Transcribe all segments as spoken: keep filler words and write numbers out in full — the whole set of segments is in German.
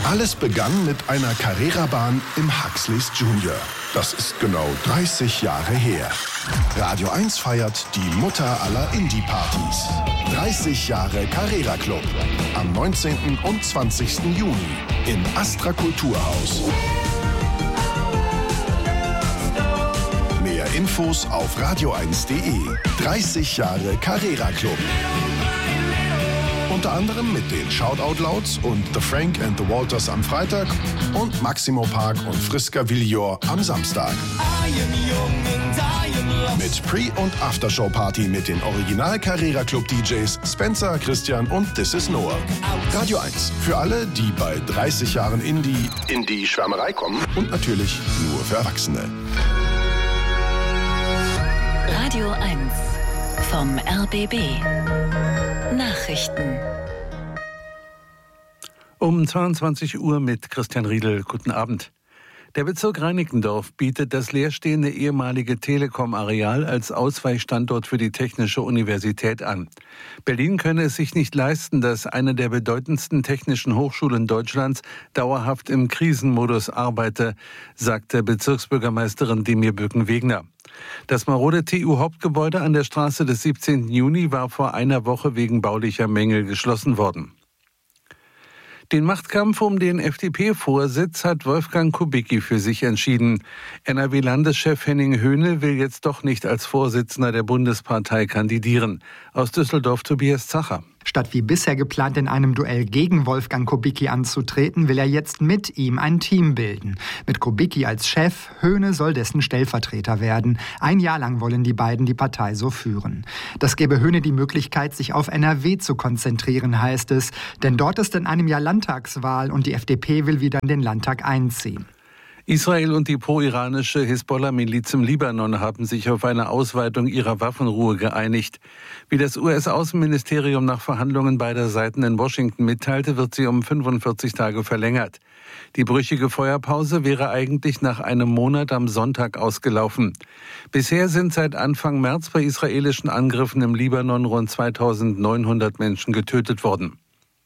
Alles begann mit einer Carrera-Bahn im Huxleys Junior. Das ist genau dreißig Jahre her. Radio eins feiert die Mutter aller Indie-Partys. dreißig Jahre Carrera Club. Am neunzehnten und zwanzigsten Juni im Astra Kulturhaus. Mehr Infos auf radio eins punkt de. dreißig Jahre Carrera Club. Unter anderem mit den Shoutout Louds und The Frank and the Walters am Freitag und Maximo Park und Friska Villor am Samstag. Mit Pre- und Aftershow-Party mit den Original Carrera Club D Js Spencer, Christian und This is Noah. Radio eins. Für alle, die bei dreißig Jahren Indie in die Schwärmerei kommen und natürlich nur für Erwachsene. Radio eins vom R B B. Nachrichten. Um zweiundzwanzig Uhr mit Christian Riedel. Guten Abend. Der Bezirk Reinickendorf bietet das leerstehende ehemalige Telekom-Areal als Ausweichstandort für die Technische Universität an. Berlin könne es sich nicht leisten, dass eine der bedeutendsten technischen Hochschulen Deutschlands dauerhaft im Krisenmodus arbeite, sagte Bezirksbürgermeisterin Demir Böcken-Wegner. Das marode T U-Hauptgebäude an der Straße des siebzehnten Juni war vor einer Woche wegen baulicher Mängel geschlossen worden. Den Machtkampf um den F D P-Vorsitz hat Wolfgang Kubicki für sich entschieden. N R W-Landeschef Henning Höhne will jetzt doch nicht als Vorsitzender der Bundespartei kandidieren. Aus Düsseldorf Tobias Zacher. Statt wie bisher geplant in einem Duell gegen Wolfgang Kubicki anzutreten, will er jetzt mit ihm ein Team bilden. Mit Kubicki als Chef, Höhne soll dessen Stellvertreter werden. Ein Jahr lang wollen die beiden die Partei so führen. Das gebe Höhne die Möglichkeit, sich auf N R W zu konzentrieren, heißt es. Denn dort ist in einem Jahr Landtagswahl und die F D P will wieder in den Landtag einziehen. Israel und die pro-iranische Hisbollah-Miliz im Libanon haben sich auf eine Ausweitung ihrer Waffenruhe geeinigt. Wie das U S-Außenministerium nach Verhandlungen beider Seiten in Washington mitteilte, wird sie um fünfundvierzig Tage verlängert. Die brüchige Feuerpause wäre eigentlich nach einem Monat am Sonntag ausgelaufen. Bisher sind seit Anfang März bei israelischen Angriffen im Libanon rund zweitausendneunhundert Menschen getötet worden.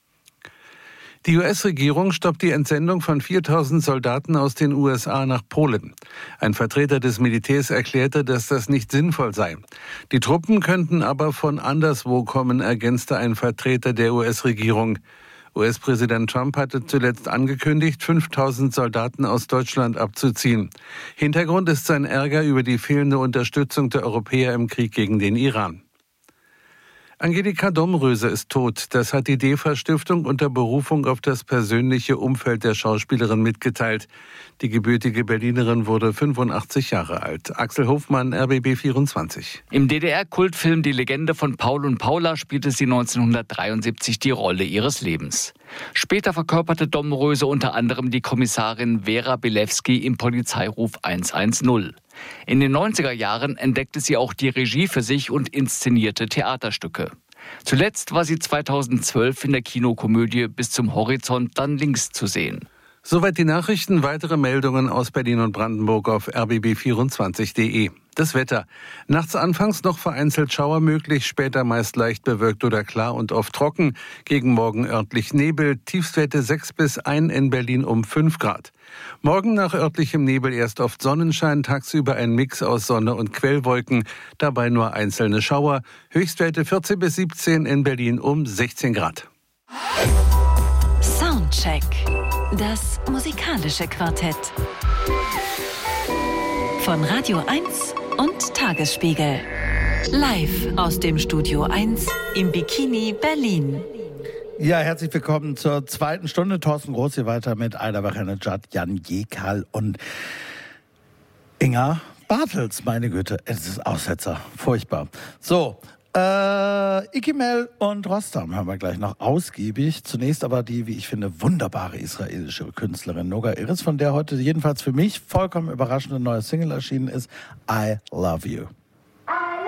Die U S-Regierung stoppt die Entsendung von viertausend Soldaten aus den U S A nach Polen. Ein Vertreter des Militärs erklärte, dass das nicht sinnvoll sei. Die Truppen könnten aber von anderswo kommen, ergänzte ein Vertreter der U S-Regierung. U S-Präsident Trump hatte zuletzt angekündigt, fünftausend Soldaten aus Deutschland abzuziehen. Hintergrund ist sein Ärger über die fehlende Unterstützung der Europäer im Krieg gegen den Iran. Angelika Domröse ist tot. Das hat die DEFA-Stiftung unter Berufung auf das persönliche Umfeld der Schauspielerin mitgeteilt. Die gebürtige Berlinerin wurde fünfundachtzig Jahre alt. Axel Hofmann, R B B vierundzwanzig. Im D D R-Kultfilm Die Legende von Paul und Paula spielte sie neunzehnhundertdreiundsiebzig die Rolle ihres Lebens. Später verkörperte Domröse unter anderem die Kommissarin Vera Bilewski im Polizeiruf hundertzehn. In den neunziger Jahren entdeckte sie auch die Regie für sich und inszenierte Theaterstücke. Zuletzt war sie zweitausendzwölf in der Kinokomödie Bis zum Horizont dann links zu sehen. Soweit die Nachrichten. Weitere Meldungen aus Berlin und Brandenburg auf r b b vierundzwanzig punkt de. Das Wetter. Nachts anfangs noch vereinzelt Schauer möglich, später meist leicht bewölkt oder klar und oft trocken. Gegen Morgen örtlich Nebel, Tiefstwerte sechs bis eins in Berlin um fünf Grad. Morgen nach örtlichem Nebel erst oft Sonnenschein, tagsüber ein Mix aus Sonne und Quellwolken, dabei nur einzelne Schauer. Höchstwerte vierzehn bis siebzehn in Berlin um sechzehn Grad. Soundcheck. Das musikalische Quartett. Von Radio eins und Tagesspiegel. Live aus dem Studio eins im Bikini Berlin. Ja, herzlich willkommen zur zweiten Stunde. Thorsten Groß hier weiter mit Aida Bachanejad, Jan Jekal und Inga Bartels. Meine Güte, es ist Aussetzer. Furchtbar. So, äh, Ikimel und Rostam haben wir gleich noch ausgiebig. Zunächst aber die, wie ich finde, wunderbare israelische Künstlerin Noga Erez, von der heute jedenfalls für mich vollkommen überraschende neue Single erschienen ist, I Love You.